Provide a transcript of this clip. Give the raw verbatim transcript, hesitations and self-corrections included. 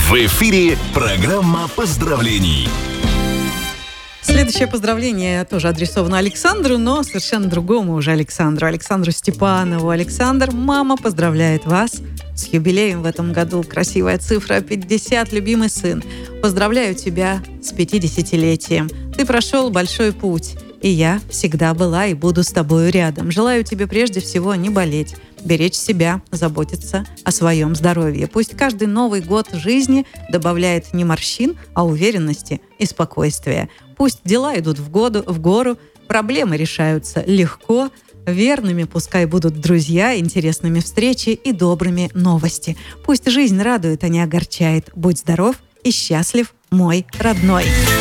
В эфире программа поздравлений. Следующее поздравление тоже адресовано Александру, но совершенно другому уже Александру. Александру Степанову. Александр, мама поздравляет вас с юбилеем в этом году. Красивая цифра пятьдесят, любимый сын. Поздравляю тебя с пятидесятилетием. Ты прошел большой путь, и я всегда была и буду с тобою рядом. Желаю тебе прежде всего не болеть, беречь себя, заботиться о своем здоровье. Пусть каждый Новый год жизни добавляет не морщин, а уверенности и спокойствия. Пусть дела идут в, году, в гору, проблемы решаются легко, верными пускай будут друзья, интересными встречи и добрыми новости. Пусть жизнь радует, а не огорчает. Будь здоров и счастлив, мой родной.